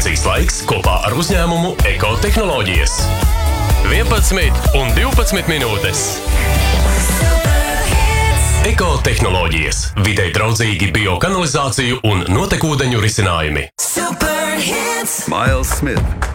Vajadzīgs laiks kopā ar uzņēmumu Ekotehnoloģijas. 11 un 12 minūtes. Ekotehnoloģijas. Videi draudzīgi biokanalizāciju un notekūdeņu risinājumi. Miles Smith.